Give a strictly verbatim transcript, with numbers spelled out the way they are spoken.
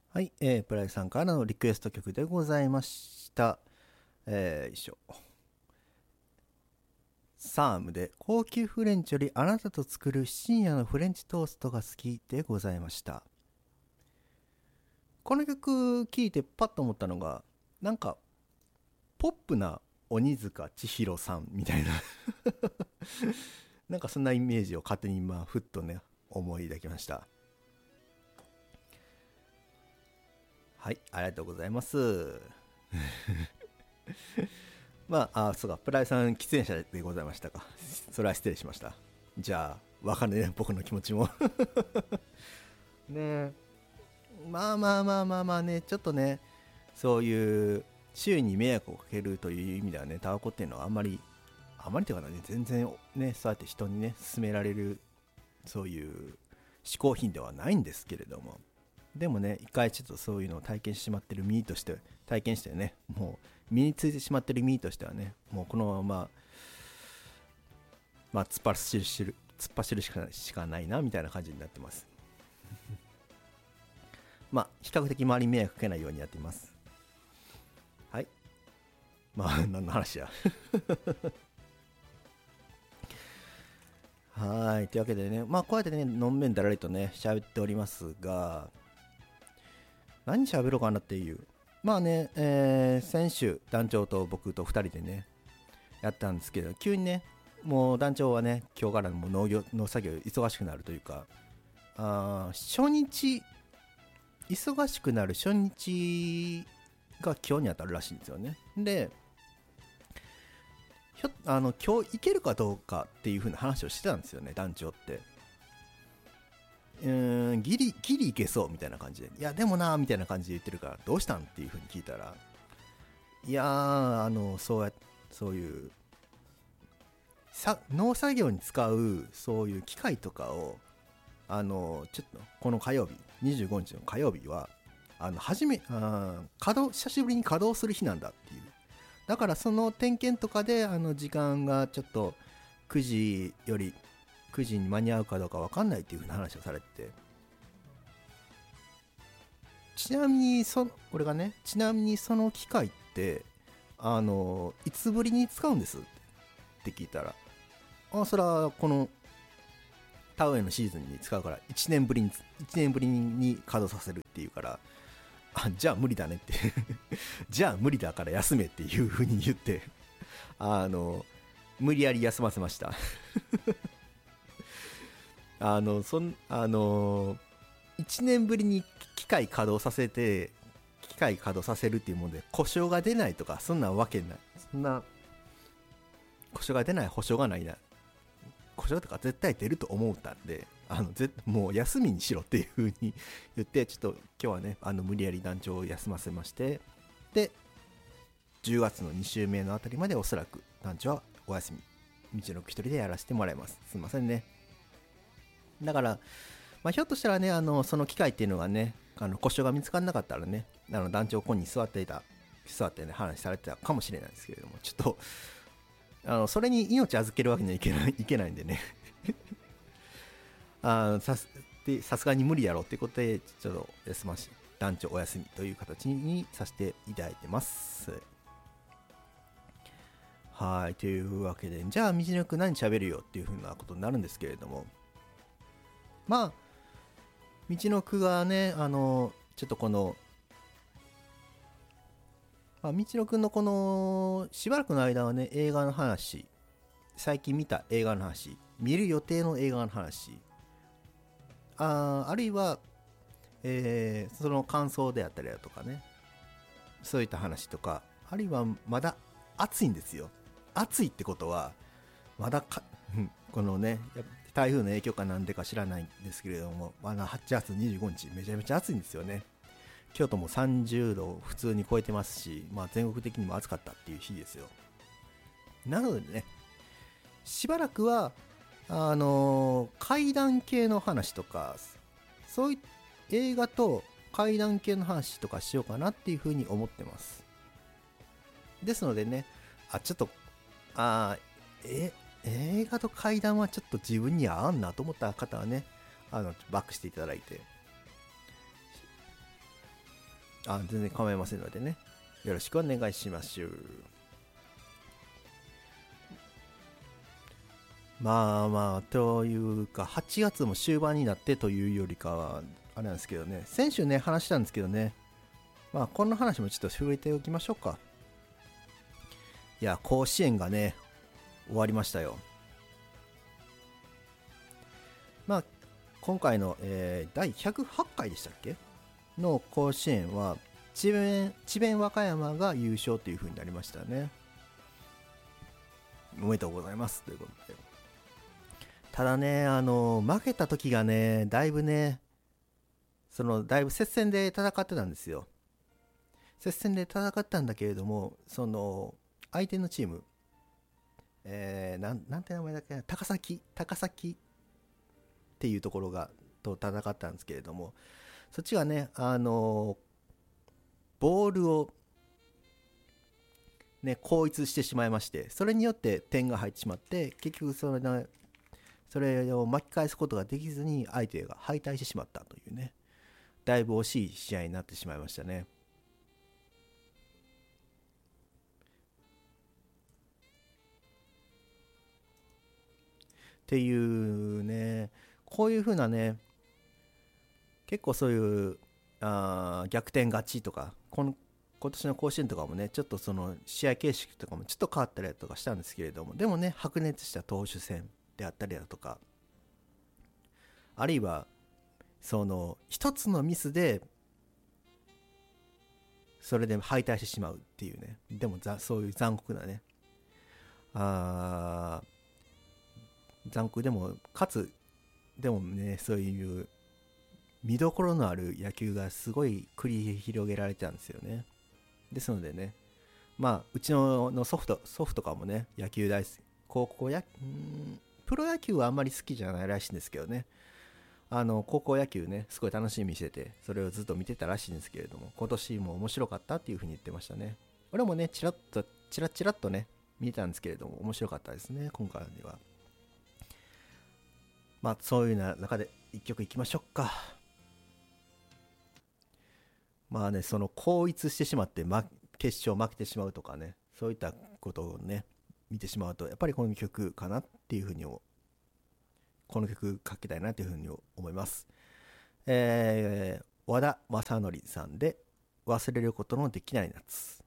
はい、えー、プライさんからのリクエスト曲でございました。えー、よいしょ。サームで高級フレンチよりあなたと作る深夜のフレンチトーストが好きでございました。この曲聴いてパッと思ったのが、なんかポップな鬼塚千尋さんみたいななんかそんなイメージを勝手に今ふっとね思い抱きました。はい、ありがとうございます。まあ、あ、そうか、プライさん喫煙者でございましたか。それは失礼しました。じゃあ、わかんね、僕の気持ちもねえ、まあまあまあまあまあね、ちょっとね、そういう周囲に迷惑をかけるという意味ではね、タバコっていうのはあんまり、あんまりというかね、全然ね、そうやって人にね、勧められる、そういう嗜好品ではないんですけれども、でもね、一回ちょっとそういうのを体験してしまってる身として、体験してね、もう身についてしまってる身としてはね、もうこのまま、まあ、突っ走るしる突っ走るしかしかないなみたいな感じになってます。まあ比較的周りに迷惑かけないようにやっています。はい。まあ何の話やはい、というわけでね、まあこうやってねのんべんだらりとね喋っておりますが、何喋ろうかなっていう、まあね、えー、先週団長と僕とふたりでねやったんですけど、急にね、もう団長はね今日からもう農業農作業忙しくなるというか、あ初日忙しくなる初日が今日に当たるらしいんですよね。で、ひょあの今日行けるかどうかっていう風な話をしてたんですよね、団長って。うーん、ギリギリ行けそうみたいな感じで、いやでもなーみたいな感じで言ってるから、どうしたんっていう風に聞いたら、いやー、あのそうやそういうさ農作業に使うそういう機械とかを、あのちょっとこの火曜日にじゅうごにちの火曜日はあの初めあ稼働久しぶりに稼働する日なんだっていう、だからその点検とかであの時間がちょっとくじよりくじに間に合うかどうか分かんないっていう風な話をされてて、ちなみにそ俺がねちなみにその機械ってあのいつぶりに使うんですって聞いたら、あそれはこの田植えのシーズンに使うからいちねんぶりにいちねんぶりに稼働させるっていうから、あじゃあ無理だねってじゃあ無理だから休めっていう風に言って、あの無理やり休ませましたあのそんあのいちねんぶりに機械稼働させて機械稼働させるっていうもので故障が出ないとかそんなわけない、そんな故障が出ない保証がないな、故障とか絶対出ると思ったんで、あのぜもう休みにしろっていう風に言って、ちょっと今日はねあの無理やり団長を休ませまして、でじゅうがつのに週目のあたりまでおそらく団長はお休み、道のく一人でやらせてもらいます。すいませんね。だから、まあ、ひょっとしたらね、あのその機械っていうのがね、あの故障が見つからなかったらね、あの団長ここに座っていた座ってね話されてたかもしれないですけれども、ちょっとあのそれに命預けるわけにはいけないいけないんでねあさすでさすがに無理やろうってことでちょっと休まし団長お休みという形にさせていただいてます。はい、というわけで、じゃあ道のく何喋るよっていう風なことになるんですけれども、まあ道のくがね、あのちょっとこの、まあ、道のくのこのしばらくの間はね映画の話、最近見た映画の話、見る予定の映画の話、ああるいは、えーその感想であったりだとかね、そういった話とか、あるいはまだ暑いんですよ。暑いってことはまだかこのね台風の影響かなんでか知らないんですけれども、まだはちがつにじゅうごにちめちゃめちゃ暑いんですよね。京都もさんじゅうどを普通に超えてますし、まあ、全国的にも暑かったっていう日ですよ。なのでね、しばらくはあのー怪談系の話とか、そういう映画と怪談系の話とかしようかなっていうふうに思ってます。ですのでね、あちょっとあえ映画と怪談はちょっと自分には合わんなと思った方はね、あのバックしていただいて、 あ、全然構いませんのでね、よろしくお願いします。まあまあ、というか、はちがつも終盤になってというよりかは、あれなんですけどね、先週ね、話したんですけどね、まあ、こんな話もちょっと触れておきましょうか。いや、甲子園がね、終わりましたよ。まあ、今回の、えー、だいひゃくはちかいでしたっけの甲子園は、智弁、智弁和歌山が優勝という風になりましたね。おめでとうございますということで。ただね、あの、負けた時がね、だいぶね、その、だいぶ接戦で戦ってたんですよ。接戦で戦ったんだけれども、その、相手のチーム、えー、なん、なんて名前だっけな、高崎、高崎っていうところが、と戦ったんですけれども、そっちがね、あの、ボールを、ね、後逸してしまいまして、それによって点が入ってしまって、結局それの、それを巻き返すことができずに相手が敗退してしまったというね、だいぶ惜しい試合になってしまいましたね。っていうね、こういう風なね、結構そういうあ逆転勝ちとか、この今年の甲子園とかもね、ちょっとその試合形式とかもちょっと変わったりとかしたんですけれども、でもね、白熱した投手戦であったりだとか、あるいはその一つのミスでそれで敗退してしまうっていうね、でもざそういう残酷なね、あ残酷でもかつでもね、そういう見どころのある野球がすごい繰り広げられてたんですよね。ですのでね、まあうちののソフトソフトかもね、野球大好き、高校やうんプロ野球はあんまり好きじゃないらしいんですけどね、あの高校野球ね、すごい楽しみにしてて、それをずっと見てたらしいんですけれども、今年も面白かったっていうふうに言ってましたね。俺もね、チラッとチラチラッとね見たんですけれども、面白かったですね、今回には。まあそういうな中で一曲いきましょうか。まあね、その後逸してしまって、ま、決勝負けてしまうとかね、そういったことをね見てしまうと、やっぱりこの曲かなっていうふうに、この曲かけたいなというふうに思います。えー、和田正則さんで忘れることのできない夏。